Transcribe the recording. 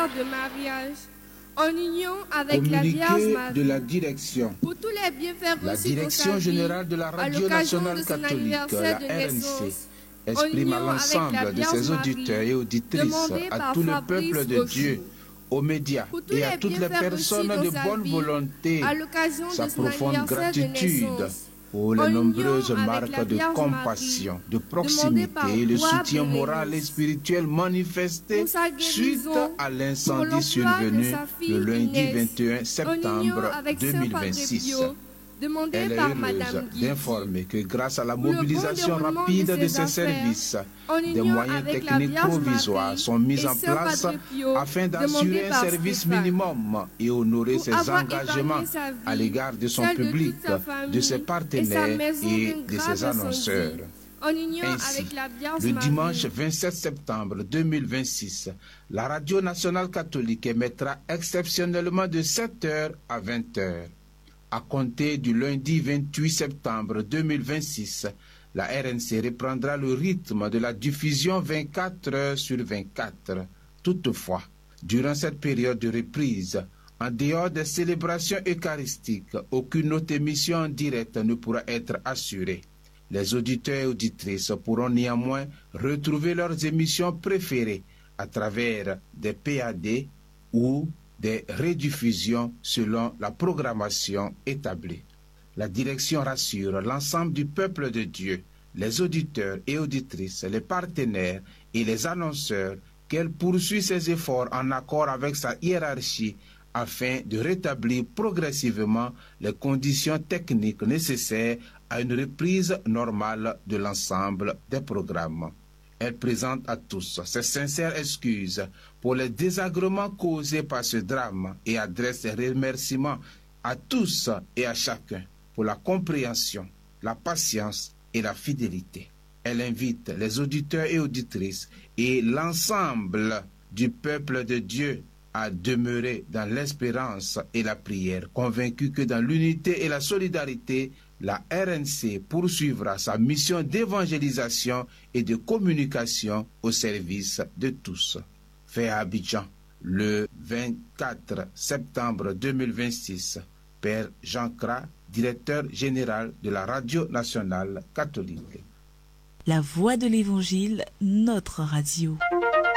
contrat de mariage en union avec la Vierge Communiqué Marie de la direction. pour tous les bienfaits La reçus dans direction sa vie générale de la à Radio l'occasion nationale de son catholique, anniversaire la de RNC, naissance, en exprime à union avec la l'ensemble de Vierge ses Marie, auditeurs et auditrices, demandé à par tout le Fabrice peuple de Dieu, Rochou. aux médias Pour tous et à les toutes les bienfaits personnes reçus de dans sa bonne vie, volonté, à l'occasion sa de son profonde anniversaire de gratitude naissance, pour en les union nombreuses avec la marques de Vierge compassion, Marie, de demandé par proximité et le Roi soutien moral et Bérénice, spirituel manifesté pour sa suite guérison, à pour l'incendie l'emploi de survenu sa fille le lundi Inès, 21 en union septembre avec Saint Padre 2026. Pio, demandé Elle est par heureuse Madame Guidi, d'informer que grâce à la pour le bon mobilisation déroulement rapide de ses ces affaires, services, en des union moyens avec la techniques Vierge provisoires Marie sont mis et en Saint place Padre Pio, afin demandé d'assurer un par service Stéphane, minimum et honorer pour ses avoir engagements épargné sa vie, à l'égard de son celle de public, toute sa famille de ses et sa partenaires maison et d'un de grave ses annonceurs. incendie, en union Ainsi, avec la Vierge le Marie. dimanche 27 septembre 2026, la Radio nationale catholique émettra exceptionnellement de 7h à 20h. À compter du lundi 28 septembre 2026, la RNC reprendra le rythme de la diffusion 24 heures sur 24. Toutefois, durant cette période de reprise, en dehors des célébrations eucharistiques, aucune autre émission en direct ne pourra être assurée. Les auditeurs et auditrices pourront néanmoins retrouver leurs émissions préférées à travers des PAD ou des rediffusions selon la programmation établie. La direction rassure l'ensemble du peuple de Dieu, les auditeurs et auditrices, les partenaires et les annonceurs qu'elle poursuit ses efforts en accord avec sa hiérarchie afin de rétablir progressivement les conditions techniques nécessaires à une reprise normale de l'ensemble des programmes. Elle présente à tous ses sincères excuses pour les désagréments causés par ce drame et adresse ses remerciements à tous et à chacun pour la compréhension, la patience et la fidélité. Elle invite les auditeurs et auditrices et l'ensemble du peuple de Dieu à demeurer dans l'espérance et la prière, convaincu que dans l'unité et la solidarité, la RNC poursuivra sa mission d'évangélisation et de communication au service de tous. Fait à Abidjan, le 24 septembre 2026, Père Jean Cra, directeur général de la Radio nationale catholique. La voix de l'Évangile, notre radio.